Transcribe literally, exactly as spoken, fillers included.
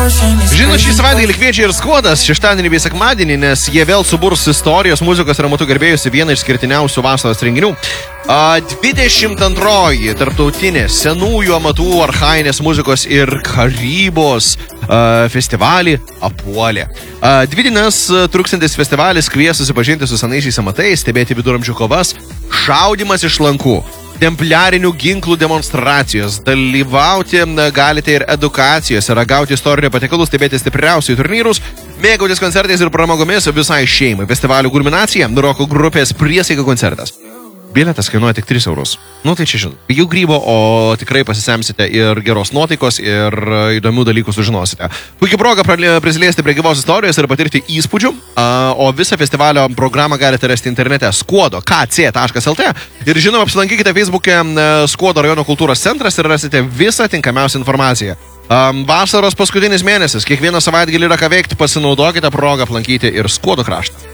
Žinau, šį savaitgalį kviečia ir Skuodas, šeštadienį bei sekmadienį, nes jie vėl suburs istorijos, muzikos ir amatų gerbėjus į vieną iš skirtiniausių vasaros renginių. dvidešimt antroji tarptautinė senųjų amatų, archainės muzikos ir karybos a, festivalį apuolė. A, dvi dienas truksiantis festivalis kvies susipažinti su senaisiais amatais, stebėti viduramžių kovas, šaudimas iš lankų, templiarinių ginklų demonstracijos, dalyvauti galite ir edukacijose, ragauti istorinio patiekalų, stebėti stipriausiai turnyrus, mėgautis koncertais ir pramogomis visai šeimai. Festivalių kulminacija – roko grupės Priesaika koncertas. Bilietas kainuoja tik tris eurus. Nu tai čia žinot, pigių grybo, o tikrai pasisemsite ir geros nuotaikos, ir įdomių dalykų sužinosite. Puikia proga prisiliesti prie gyvos istorijos ir patirti įspūdžių, o visą festivalio programą galite rasti internete skuodo k c taškas l t ir žinoma apsilankykite Facebook'e Skuodo rajono kultūros centras ir rasite visą tinkamiausią informaciją. Um, vasaros paskutinis mėnesis, kiekvieną savaitgalį yra ką veikti, pasinaudokite progą aplankyti ir Skuodo kraštą.